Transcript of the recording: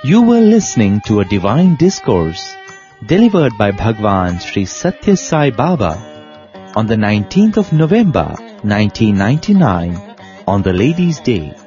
You were listening to a divine discourse delivered by Bhagwan Sri Satya Sai Baba on the 19th of November 1999 on the Ladies' Day.